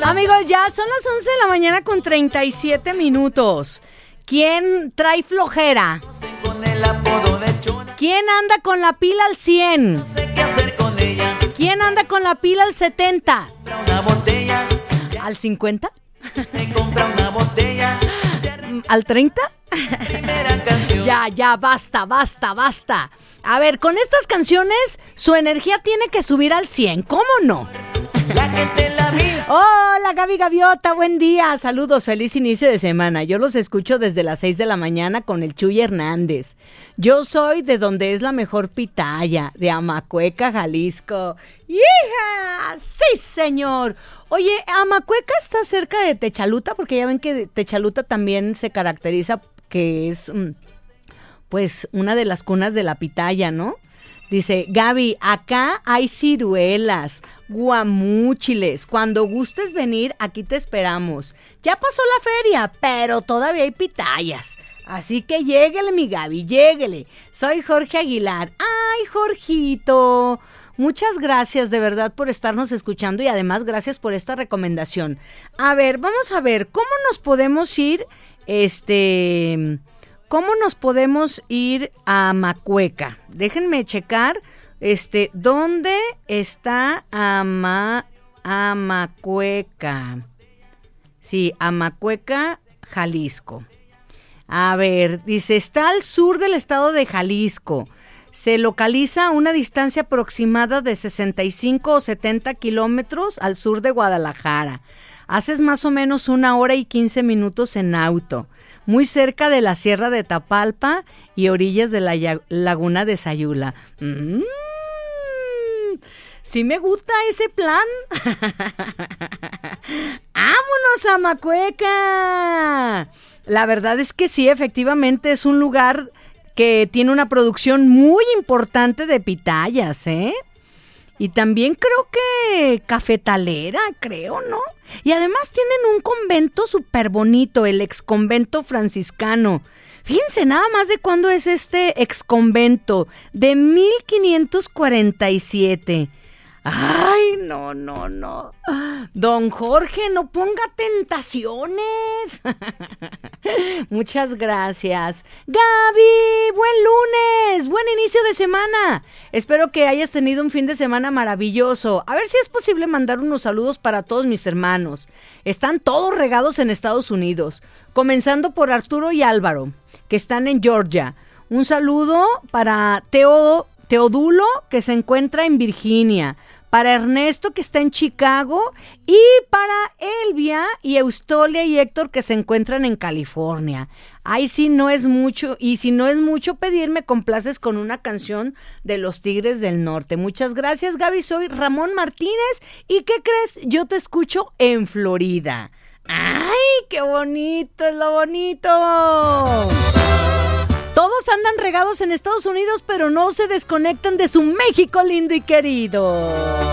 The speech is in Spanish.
Amigos, ya son las 11 de la mañana con 37 minutos. ¿Quién trae flojera? ¿Quién anda con la pila al 100? ¿Quién anda con la pila al 70? ¿Al 50? ¿Al 30? Ya, basta. A ver, con estas canciones su energía tiene que subir al 100, ¿cómo no? Hola, Gaby Gaviota, buen día, saludos, feliz inicio de semana. Yo los escucho desde las 6 de la mañana con el Chuy Hernández. Yo soy de donde es la mejor pitaya, de Amacueca, Jalisco. ¡Hija! ¡Sí, señor! Oye, Amacueca está cerca de Techaluta, porque ya ven que Techaluta también se caracteriza que es, pues, una de las cunas de la pitaya, ¿no? Dice, Gaby, acá hay ciruelas, guamúchiles. Cuando gustes venir, aquí te esperamos. Ya pasó la feria, pero todavía hay pitayas. Así que lléguele, mi Gaby, lléguele. Soy Jorge Aguilar. ¡Ay, Jorgito! Muchas gracias de verdad por estarnos escuchando y además gracias por esta recomendación. A ver, vamos a ver, ¿cómo nos podemos ir, ¿Cómo nos podemos ir a Amacueca? Déjenme checar, ¿dónde está Amacueca? Sí, Amacueca, Jalisco. A ver, dice, está al sur del estado de Jalisco. Se localiza a una distancia aproximada de 65 o 70 kilómetros al sur de Guadalajara. Haces más o menos 1 hora y 15 minutos en auto. Muy cerca de la Sierra de Tapalpa y orillas de la Laguna de Sayula. Sí me gusta ese plan. ¡Vámonos a Amacueca! La verdad es que sí, efectivamente es un lugar que tiene una producción muy importante de pitayas, ¿eh? Y también creo que cafetalera, creo, ¿no? Y además tienen un convento súper bonito, el exconvento franciscano. Fíjense nada más de cuándo es este exconvento, de 1547. ¡Ay, no! Don Jorge, no ponga tentaciones. Muchas gracias. Gaby, buen lunes, buen inicio de semana. Espero que hayas tenido un fin de semana maravilloso. A ver si es posible mandar unos saludos para todos mis hermanos. Están todos regados en Estados Unidos, comenzando por Arturo y Álvaro, que están en Georgia. Un saludo para Teodulo, que se encuentra en Virginia, para Ernesto, que está en Chicago, y para Elvia y Eustolia y Héctor, que se encuentran en California. Ay, si no es mucho, y si no es mucho pedir, me complaces con una canción de los Tigres del Norte. Muchas gracias, Gaby, soy Ramón Martínez, ¿y qué crees? Yo te escucho en Florida. ¡Ay, qué bonito es lo bonito! Todos andan regados en Estados Unidos, pero no se desconectan de su México lindo y querido.